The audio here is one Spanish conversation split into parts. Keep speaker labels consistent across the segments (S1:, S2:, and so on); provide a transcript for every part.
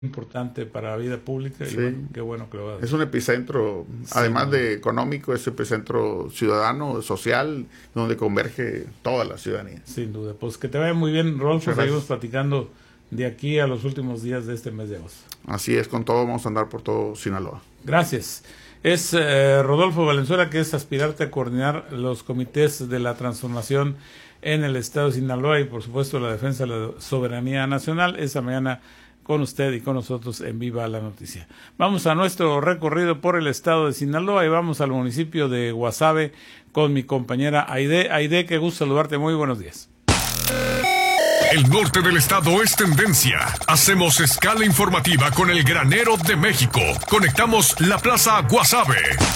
S1: importante para la vida pública y
S2: Sí.
S1: bueno, qué bueno que lo va a hacer.
S2: Es un epicentro,
S1: Sí,
S2: además
S1: ¿no?
S2: de económico, es epicentro ciudadano, social, donde converge toda la ciudadanía.
S1: Sin duda. Pues que te vaya muy bien, Rodolfo.
S2: Muchas
S1: Seguimos
S2: gracias.
S1: platicando de aquí a los últimos días de este mes de agosto.
S2: Así es, con todo vamos a andar por todo Sinaloa.
S1: Gracias. Es Rodolfo Valenzuela, que es aspirante a coordinar los comités de la transformación en el estado de Sinaloa y por supuesto la defensa de la soberanía nacional. Esta mañana con usted y con nosotros en Viva la Noticia. Vamos a nuestro recorrido por el estado de Sinaloa y vamos al municipio de Guasave con mi compañera Aide. Aide, qué gusto saludarte. Muy buenos días.
S3: El norte del estado es tendencia. Hacemos escala informativa con el granero de México. Conectamos la Plaza Guasave.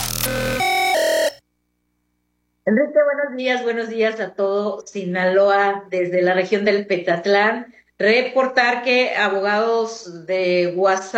S4: Enrique, buenos días a todo Sinaloa desde la región del Petatlán. Reportar que abogados de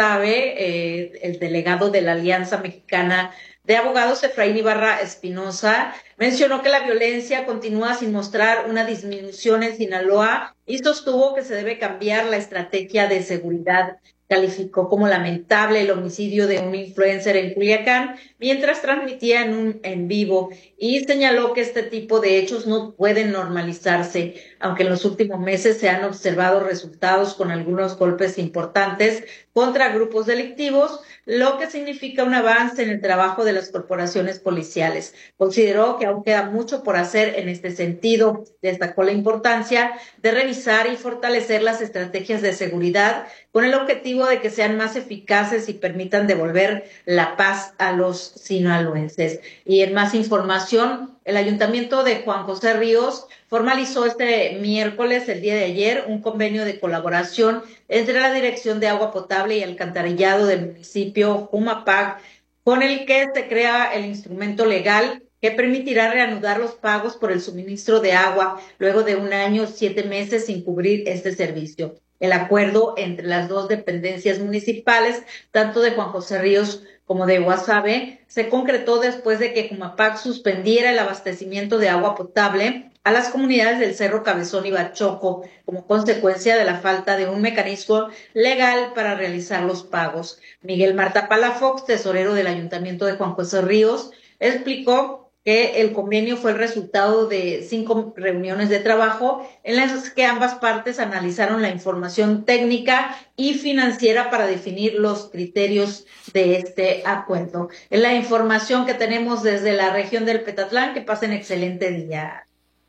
S4: Guasave, el delegado de la Alianza Mexicana de Abogados, Efraín Ibarra Espinosa, mencionó que la violencia continúa sin mostrar una disminución en Sinaloa y sostuvo que se debe cambiar la estrategia de seguridad. Calificó como lamentable el homicidio de un influencer en Culiacán mientras transmitía en vivo y señaló que este tipo de hechos no pueden normalizarse, aunque en los últimos meses se han observado resultados con algunos golpes importantes contra grupos delictivos, lo que significa un avance en el trabajo de las corporaciones policiales. Consideró que aún queda mucho por hacer en este sentido. Destacó la importancia de revisar y fortalecer las estrategias de seguridad con el objetivo de que sean más eficaces y permitan devolver la paz a los sinaloenses. Y en más información, el Ayuntamiento de Juan José Ríos formalizó este miércoles, el día de ayer, un convenio de colaboración entre la Dirección de Agua Potable y Alcantarillado del municipio Jumapac, con el que se crea el instrumento legal que permitirá reanudar los pagos por el suministro de agua luego de 1 año, 7 meses sin cubrir este servicio. El acuerdo entre las dos dependencias municipales, tanto de Juan José Ríos como de Guasave, se concretó después de que Jumapac suspendiera el abastecimiento de agua potable a las comunidades del Cerro Cabezón y Bachoco como consecuencia de la falta de un mecanismo legal para realizar los pagos. Miguel Marta Palafox, tesorero del Ayuntamiento de Juan José Ríos, explicó que el convenio fue el resultado de 5 reuniones de trabajo en las que ambas partes analizaron la información técnica y financiera para definir los criterios de este acuerdo. Es la información que tenemos desde la región del Petatlán. Que pasen excelente día.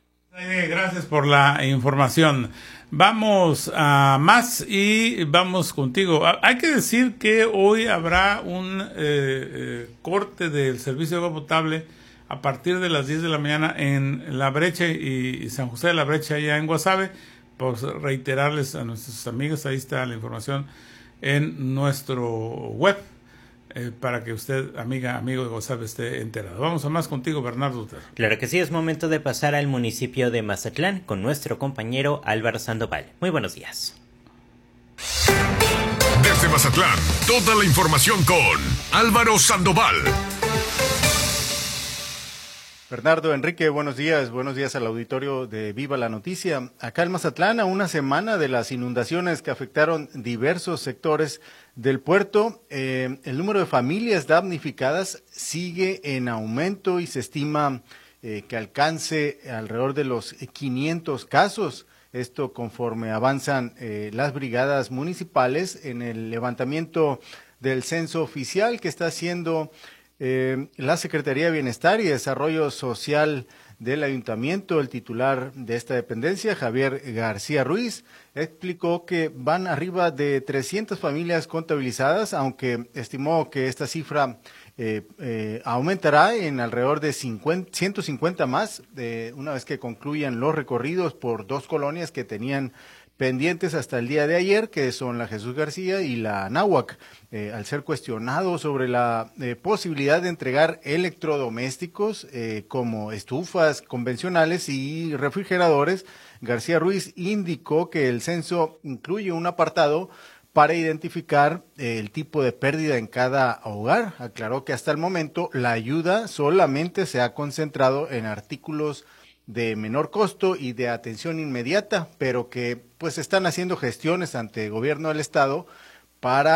S1: Gracias por la información. Vamos a más y vamos contigo. Hay que decir que hoy habrá un corte del servicio de agua potable a partir de las 10 de la mañana en La Brecha y San José de la Brecha, allá en Guasave. Por reiterarles a nuestros amigos, ahí está la información en nuestro web, para que usted, amigo de Guasave, esté enterado. Vamos a más contigo, Bernardo Utero.
S5: Claro que sí, es momento de pasar al municipio de Mazatlán con nuestro compañero Álvaro Sandoval. Muy buenos días.
S3: Desde Mazatlán, toda la información con Álvaro Sandoval.
S6: Bernardo, Enrique, buenos días al auditorio de Viva la Noticia. Acá en Mazatlán, a una semana de las inundaciones que afectaron diversos sectores del puerto, el número de familias damnificadas sigue en aumento y se estima que alcance alrededor de los 500 casos. Esto conforme avanzan las brigadas municipales en el levantamiento del censo oficial que está haciendo la Secretaría de Bienestar y Desarrollo Social del Ayuntamiento. El titular de esta dependencia, Javier García Ruiz, explicó que van arriba de 300 familias contabilizadas, aunque estimó que esta cifra aumentará en alrededor de 150 más, una vez que concluyan los recorridos por 2 colonias que tenían pendientes hasta el día de ayer, que son la Jesús García y la Anáhuac. Al ser cuestionado sobre la posibilidad de entregar electrodomésticos como estufas convencionales y refrigeradores, García Ruiz indicó que el censo incluye un apartado para identificar el tipo de pérdida en cada hogar. Aclaró que hasta el momento la ayuda solamente se ha concentrado en artículos de menor costo y de atención inmediata, pero que pues están haciendo gestiones ante el gobierno del estado para